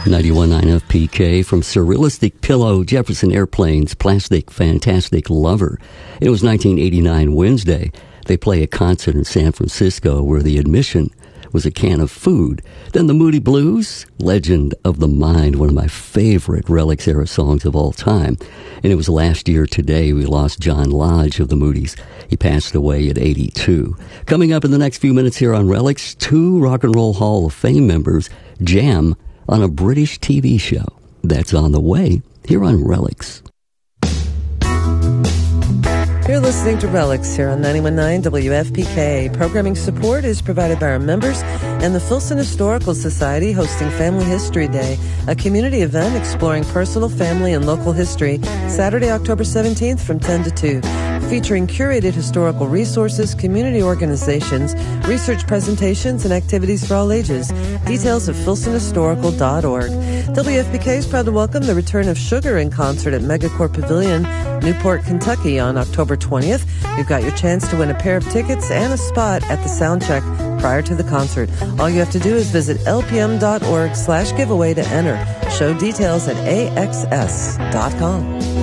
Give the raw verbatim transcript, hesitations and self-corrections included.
ninety-one point nine F P K from Surrealistic Pillow, Jefferson Airplanes, Plastic Fantastic Lover. It was nineteen eighty-nine Wednesday. They play a concert in San Francisco where the admission was a can of food. Then the Moody Blues, Legend of the Mind, one of my favorite Relics era songs of all time. And it was last year today we lost John Lodge of the Moody's. He passed away at eighty-two. Coming up in the next few minutes here on Relics, two Rock and Roll Hall of Fame members jam on a British T V show. That's on the way here on Relics. You're listening to Relics here on ninety-one point nine W F P K. Programming support is provided by our members and the Filson Historical Society, hosting Family History Day, a community event exploring personal, family, and local history, Saturday, October seventeenth from ten to two. Featuring curated historical resources, community organizations, research presentations, and activities for all ages. Details at filson historical dot org. W F P K is proud to welcome the return of Sugar in concert at Megacorp Pavilion, Newport, Kentucky on October twentieth. You've got your chance to win a pair of tickets and a spot at the soundcheck prior to the concert. All you have to do is visit L P M dot org slash giveaway to enter. Show details at A X S dot com.